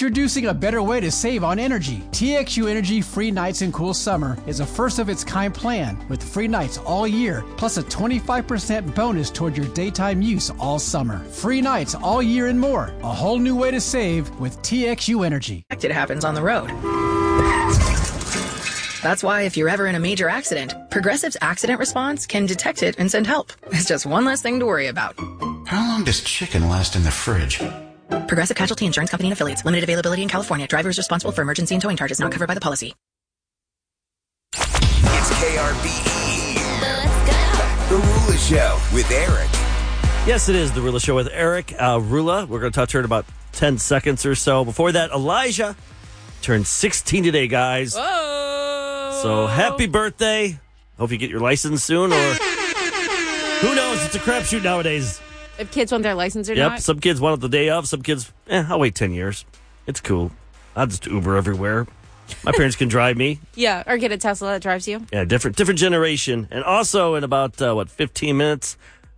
Introducing a better way to save on energy. TXU Energy Free Nights and Cool Summer is a first-of-its-kind plan with free nights all year, plus a 25% bonus toward your daytime use all summer. Free nights all year and more. A whole new way to save with TXU Energy. It happens on the road. That's why if you're ever in a major accident, Progressive's accident response can detect it and send help. It's just one less thing to worry about. How long does chicken last in the fridge? Progressive Casualty Insurance Company and Affiliates. Limited availability in California. Driver is responsible for emergency and towing charges not covered by the policy. It's KRBE. The Rula Show with Eric. Yes, it is The Rula Show with Eric. Rula, we're going to touch her in about 10 seconds or so. Before that, Elijah turned 16 today, guys. Whoa! So happy birthday. Hope you get your license soon, or who knows? It's a crapshoot nowadays. If kids want their license or Yep, not? some kids want it the day of. Some kids, I'll wait 10 years. It's cool. I'll just Uber everywhere. My parents can drive me. Yeah, or get a Tesla that drives you. Yeah, different generation. And also in about, 15 minutes,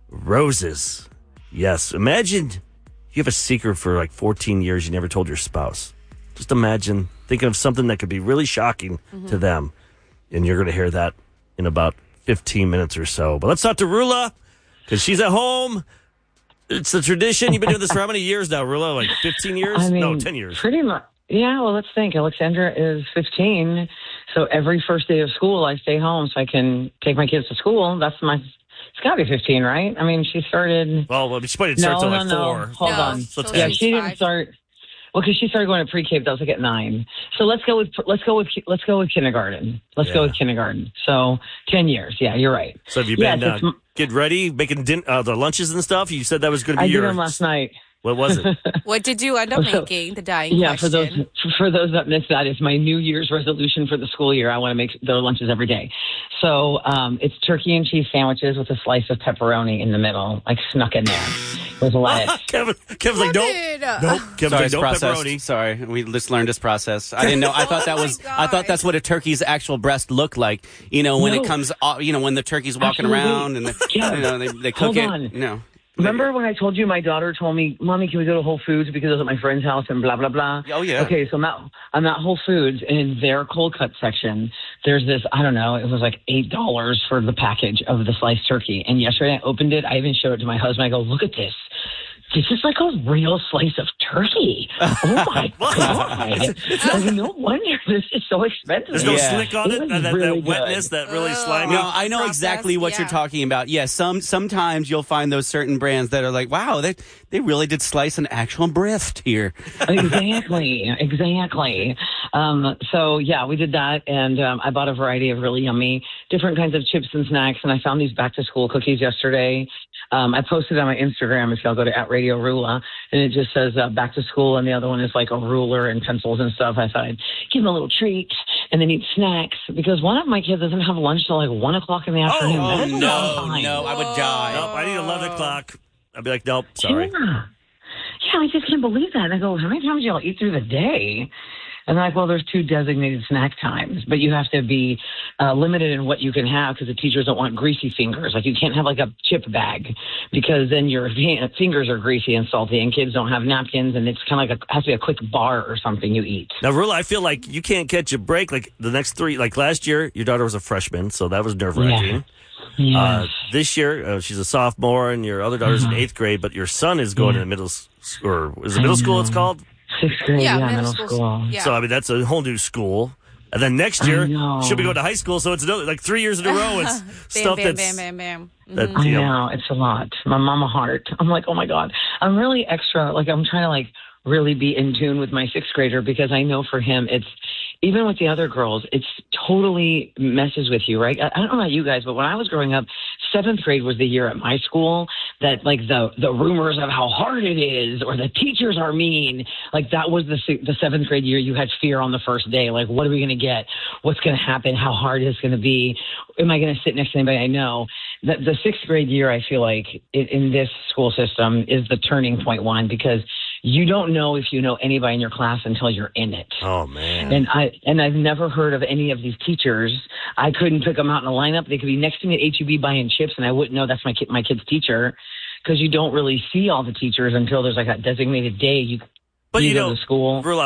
roses. Yes, imagine you have a secret for like 14 years you never told your spouse. Just imagine thinking of something that could be really shocking to them. And you're going to hear that in about 15 minutes or so. But let's talk to Rula, because she's at home. It's the tradition. You've been doing this for how many years now, Rula? Like 15 years? I mean, no, 10 years. Pretty much. Yeah, well, let's think. Alexandra is 15, so every first day of school, I stay home so I can take my kids to school. It's got to be 15, right? I mean, she started... Well, she probably didn't start till like 4. Hold on. So yeah, she didn't start... Well, because she started going to pre-K, that was like at 9. So let's go with kindergarten. Let's go with kindergarten. So 10 years. Yeah, you're right. So have you been get ready, making the lunches and stuff? You said that was going to be I did them last night. What was it? What did you end up making? The dying question. For those that missed that, it's my New Year's resolution for the school year. I want to make their lunches every day. So it's turkey and cheese sandwiches with a slice of pepperoni in the middle, like snuck in there with lettuce. Kevin's like, nope. Kevin's like, no pepperoni. Sorry, we just learned this process. I didn't know. I thought that was. I thought that's what a turkey's actual breast looked like. You know, when it comes. You know, when the turkey's walking around and they cook it. On. No. Remember when I told you my daughter told me, Mommy, can we go to Whole Foods because I was at my friend's house and blah, blah, blah? Oh, yeah. Okay, so I'm at Whole Foods, and in their cold cut section, there's this, I don't know, it was like $8 for the package of the sliced turkey. And yesterday I opened it. I even showed it to my husband. I go, look at this. This is like a real slice of turkey. Oh, my God. No wonder this is so expensive. There's no slick on it? That really wetness, that really slimy? No, I know exactly what you're talking about. Yeah, sometimes you'll find those certain brands that are like, wow, they really did slice an actual breast here. Exactly. So, yeah, we did that, and I bought a variety of really yummy different kinds of chips and snacks, and I found these back-to-school cookies yesterday. I posted on my Instagram, if y'all go to @RadioRula, and it just says back to school, and the other one is like a ruler and pencils and stuff. I thought I'd give them a little treat and then eat snacks, because one of my kids doesn't have lunch till like 1 o'clock in the afternoon. No, I would die. Nope, I need 11 o'clock. I'd be like, nope, sorry. Yeah, I just can't believe that. And I go, how many times do y'all eat through the day? And they're like, well, there's 2 designated snack times, but you have to be limited in what you can have because the teachers don't want greasy fingers. Like, you can't have like a chip bag because then your fingers are greasy and salty, and kids don't have napkins, and it's kind of like has to be a quick bar or something you eat. Now, really, I feel like you can't catch a break. Like the next 3, like last year, your daughter was a freshman, so that was nerve-wracking. Yeah. This year, she's a sophomore, and your other daughter's in 8th grade, but your son is going to middle school, or is it middle school it's called? 6th grade, middle school. Yeah. So, I mean, that's a whole new school. And then next year, she'll be going to high school, so it's another, like 3 years in a row. It's stuff that's... Bam. That, I know, it's a lot. My mama heart. I'm like, oh, my God. I'm really extra. Like, I'm trying to, like, really be in tune with my 6th grader, because I know for him, it's... Even with the other girls, it's totally messes with you, right? I don't know about you guys, but when I was growing up, 7th grade was the year at my school that, like, the rumors of how hard it is or the teachers are mean, like, that was the 7th grade year. You had fear on the first day. Like, what are we going to get? What's going to happen? How hard is it going to be? Am I going to sit next to anybody I know? The 6th grade year, I feel like, in this school system is the turning point one, because you don't know if you know anybody in your class until you're in it. Oh, man. And I've never heard of any of these teachers. I couldn't pick them out in a lineup. They could be next to me at HEB buying chips, and I wouldn't know that's my kid's teacher, because you don't really see all the teachers until there's like that designated day you go to school.